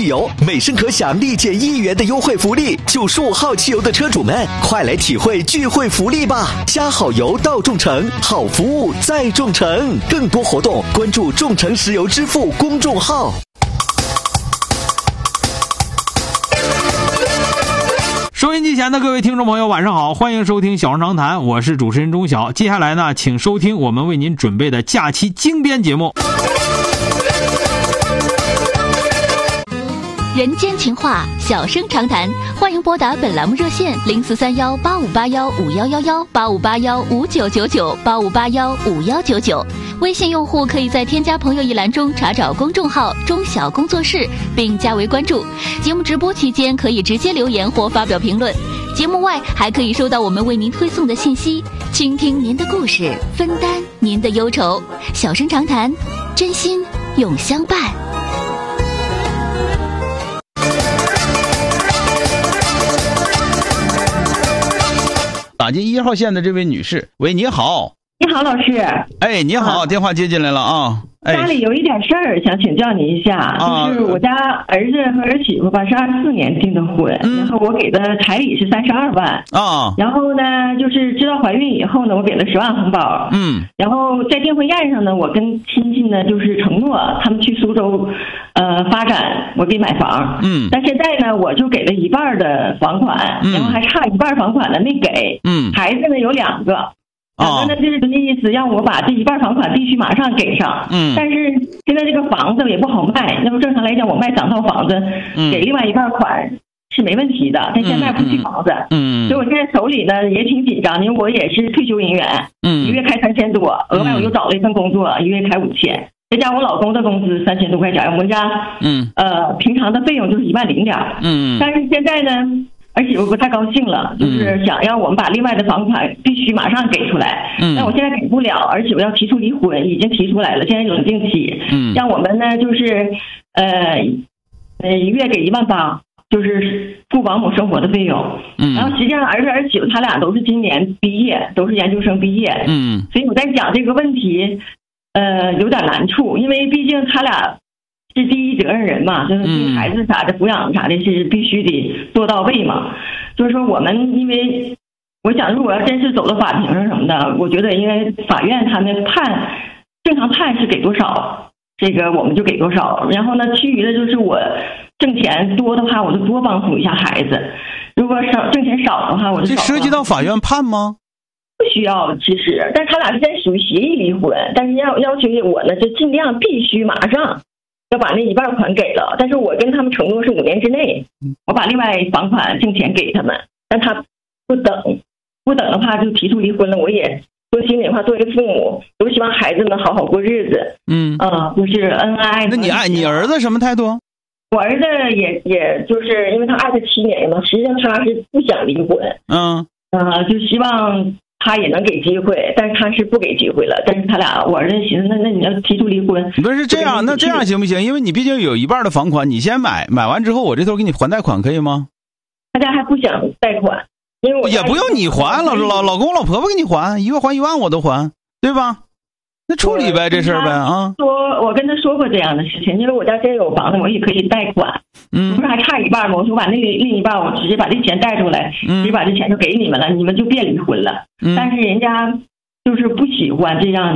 油，每升可享立减1元的优惠福利。95号汽油的车主们，快来体会聚会福利吧！加好油到众诚，好服务在众诚。更多活动关注众诚石油支付公众号。 收音机前的各位听众朋友，晚上好，欢迎收听小人长谈，我是主持人钟晓。接下来呢，请收听我们为您准备的假期精编节目。 人间情话，小声长谈，欢迎拨打本栏目热线0431858151118581599985815199。微信用户可以在添加朋友一栏中查找公众号钟晓工作室，并加为关注。节目直播期间可以直接留言或发表评论，节目外还可以收到我们为您推送的信息，倾听您的故事，分担您的忧愁。小声长谈，真心永相伴。 打进1号线的这位女士，喂，你好。 你好，老师。 哎，你好，电话接进来了啊。 家里有一点事儿想请教你一下，就是我家儿子和儿媳妇吧是24年订的婚，然后我给的彩礼是32万啊， 然后呢就是知道怀孕以后呢，我给了10万红包，然后在订婚宴上呢，我跟亲戚呢就是承诺他们去苏州发展，我给买房，但现在呢我就给了一半的房款，然后还差一半房款的没给，孩子呢有2个。那就是那意思，让我把这一半房款必须马上给上。但是现在这个房子也不好卖，要不正常来讲，我卖2套房子，给另外一半款是没问题的。但现在卖不起房子，所以我现在手里呢也挺紧张，因为我也是退休人员，一月开3000多，额外我又找了一份工作，一月开5000，再加我老公的工资3000多块钱，我们家平常的费用就是10000点。但是现在呢。儿媳妇不太高兴了，就是想让我们把另外的房款必须马上给出来。但我现在给不了，儿媳妇要提出离婚，已经提出来了，现在冷静期。让我们呢就是一月给18000，就是付保姆生活的费用。然后实际上儿子儿媳妇他俩都是今年毕业，都是研究生毕业。所以我在讲这个问题，有点难处，因为毕竟他俩是第一责任人嘛，就是对孩子啥的抚养啥的是必须得做到位嘛。就是说我们因为我想如果要真是走到法庭上什么的，我觉得应该法院他们正常判是给多少，这个我们就给多少，然后呢其余的就是我挣钱多的话我就多帮扶一下孩子，如果挣钱少的话我就少。 这涉及到法院判吗？ 不需要，其实但是他俩是在属于协议离婚，但是要求我呢就尽量必须马上要把那一半款给了，但是我跟他们承诺是5年之内，我把另外房款挣钱给他们，但他不等的话就提出离婚了。我也说心里话，作为父母，都希望孩子能好好过日子，就是恩爱。 那你儿子什么态度？ 我儿子也就是因为他27年嘛，实际上他是不想离婚，就希望他也能给机会，但是他是不给机会了。但是他俩，我儿子寻思，那你要提出离婚， 不是这样？那这样行不行？因为你毕竟有一半的房款，你先买完之后，我这头给你还贷款，可以吗？ 他家还不想贷款，因为我也不用你还，老公老婆婆给你还，一月还1万我都还，对吧？那处理呗，这事儿呗啊。 我跟他说过这样的事情，因为我家真有房子，我也可以贷款。不是还差一半吗？我说把那另一半，我直接把这钱贷出来，直接把这钱就给你们了，你们就别离婚了。但是人家就是不喜欢这样